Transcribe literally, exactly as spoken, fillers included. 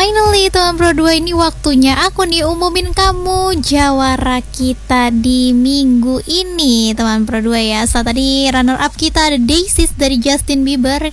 finally teman Pro dua, ini waktunya aku nih umumin kamu jawara kita di minggu ini teman Pro dua ya. Saat tadi runner up kita ada Daisies dari Justin Bieber,